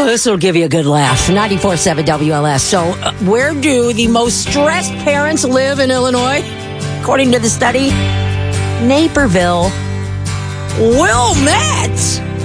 this will give you a good laugh. 94.7 WLS. So, where do the most stressed parents live in Illinois? According to the study, Naperville. Wilmette.